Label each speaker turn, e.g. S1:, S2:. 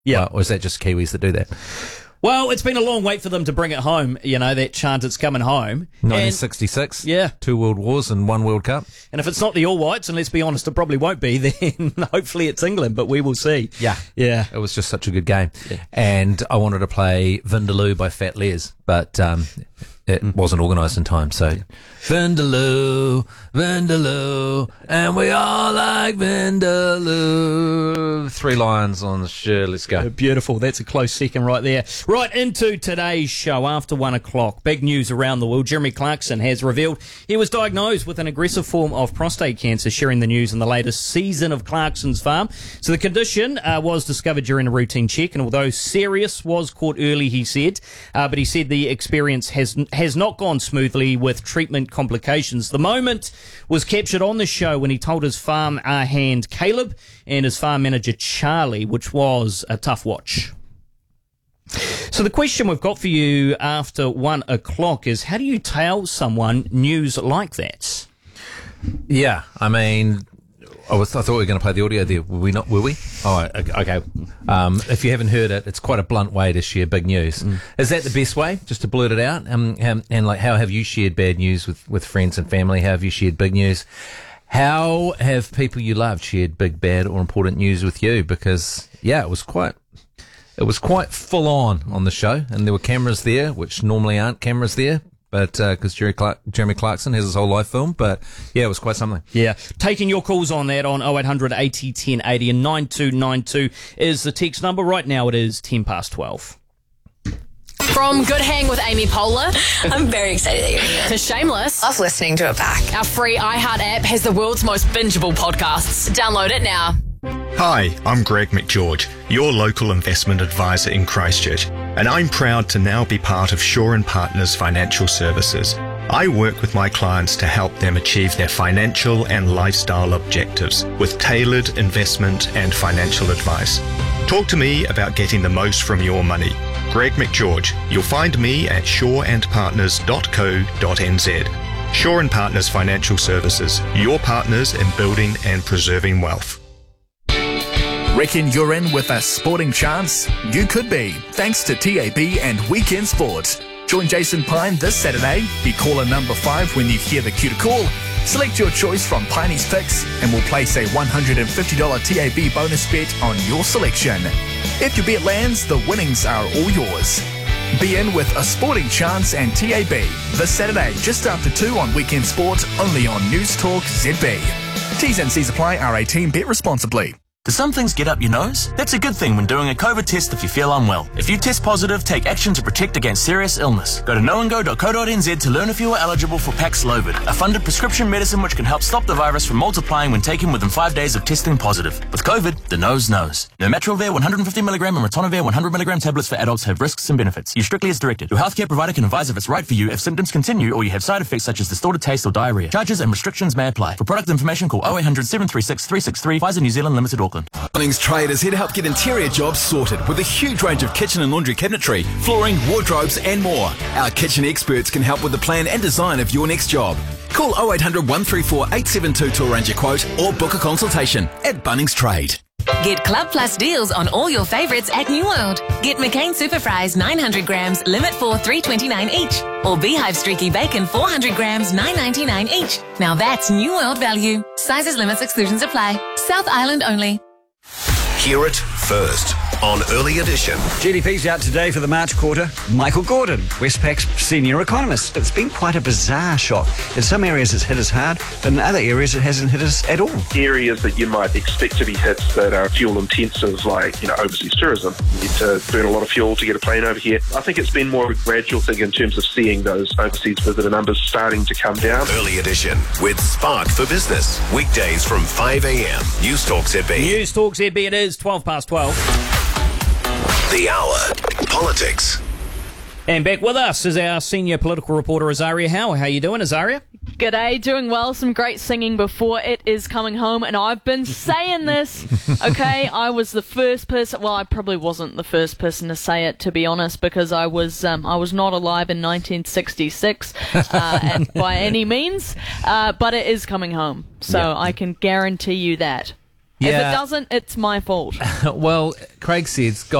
S1: Yeah.
S2: Or is that just Kiwis that do that?
S1: Well, it's been a long wait for them to bring it home, that chant, it's coming home.
S2: 1966.
S1: Yeah.
S2: 2 World Wars and 1 World Cup.
S1: And if it's not the All Whites, and let's be honest, it probably won't be, then hopefully it's England, but we will see.
S2: Yeah.
S1: Yeah.
S2: It was just such a good game. Yeah. And I wanted to play Vindaloo by Fat Les, but it wasn't organised in time, so... Vindaloo, Vindaloo, and we all like Vindaloo. 3 lions on the shirt, let's go.
S1: Beautiful, that's a close second right there. Right, into today's show after 1 o'clock. Big news around the world. Jeremy Clarkson has revealed he was diagnosed with an aggressive form of prostate cancer, sharing the news in the latest season of Clarkson's Farm. So the condition was discovered during a routine check, and although serious, was caught early, he said. But he said the experience has not gone smoothly with treatment complications. The moment was captured on the show when he told his farm hand Caleb and his farm manager Charlie, which was a tough watch. So the question we've got for you after 1 o'clock is, how do you tell someone news like that?
S2: Yeah, I mean, I thought we were going to play the audio there. Were we not? Were we? Oh, okay. If you haven't heard it, it's quite a blunt way to share big news. Is that the best way, just to blurt it out? And like, how have you shared bad news with friends and family? How have you shared big news? How have people you loved shared big, bad, or important news with you? Because it was quite full on the show, and there were cameras there, which normally aren't cameras there. But because Jeremy Clarkson has his whole life filmed, but it was quite something. Yeah,
S1: taking your calls on that on 0800 80 1080 and 9292 is the text number. Right now it is 12:10.
S3: From Good Hang with Amy Poehler.
S4: I'm very excited that you're here.
S3: To Shameless.
S4: Love listening to it back.
S3: Our free iHeart app has the world's most bingeable podcasts. Download it now.
S5: Hi, I'm Greg McGeorge, your local investment advisor in Christchurch, and I'm proud to now be part of Shaw & Partners Financial Services. I work with my clients to help them achieve their financial and lifestyle objectives with tailored investment and financial advice. Talk to me about getting the most from your money. Greg McGeorge. You'll find me at shawandpartners.co.nz. Shaw & Partners Financial Services, your partners in building and preserving wealth.
S6: Reckon you're in with a sporting chance? You could be, thanks to TAB and Weekend Sport. Join Jason Pine this Saturday. Be caller number 5 when you hear the cue to call. Select your choice from Piney's picks and we'll place a $150 TAB bonus bet on your selection. If your bet lands, the winnings are all yours. Be in with a sporting chance and TAB this Saturday just after 2 on Weekend Sport, only on News Talk ZB. T's and C's apply. R18. Bet responsibly.
S7: Do some things get up your nose? That's a good thing when doing a COVID test if you feel unwell. If you test positive, take action to protect against serious illness. Go to knowandgo.co.nz to learn if you are eligible for Paxlovid, a funded prescription medicine which can help stop the virus from multiplying when taken within 5 days of testing positive. With COVID, the nose knows. Nirmatrelvir 150mg and ritonavir 100mg tablets for adults have risks and benefits. Use strictly as directed. Your healthcare provider can advise if it's right for you if symptoms continue or you have side effects such as distorted taste or diarrhea. Charges and restrictions may apply. For product information, call 0800 736 363. Pfizer New Zealand Limited, Auckland.
S8: Bunnings Trade is here to help get interior jobs sorted with a huge range of kitchen and laundry cabinetry, flooring, wardrobes and more. Our kitchen experts can help with the plan and design of your next job. Call 0800 134 872 to arrange a quote or book a consultation at Bunnings Trade.
S9: Get Club Plus deals on all your favourites at New World. Get McCain Super Fries 900 grams, limit for $3.29 each. Or Beehive Streaky Bacon 400 grams, $9.99 each. Now that's New World value. Sizes, limits, exclusions apply. South Island only.
S10: Hear it first on Early Edition.
S11: GDP's out today for the March quarter. Michael Gordon, Westpac's senior economist. It's been quite a bizarre shock. In some areas it's hit us hard, but in other areas it hasn't hit us at all.
S12: Areas that you might expect to be hit that are fuel intensive, like overseas tourism. You need to burn a lot of fuel to get a plane over here. I think it's been more of a gradual thing in terms of seeing those overseas visitor numbers starting to come down.
S10: Early Edition with Spark for Business. Weekdays from 5 a.m. News Talk ZB.
S1: News Talk ZB, it is 12:12.
S10: The Hour. Politics.
S1: And back with us is our senior political reporter, Azaria Howe. How you doing, Azaria?
S13: G'day, doing well. Some great singing before it is coming home, and I've been saying this, okay? I was the first person, well, I probably wasn't the first person to say it, to be honest, because I was not alive in 1966 and by any means, but it is coming home, so I can guarantee you that. If
S2: Yeah.
S13: it doesn't, it's my fault.
S2: Well, Craig says,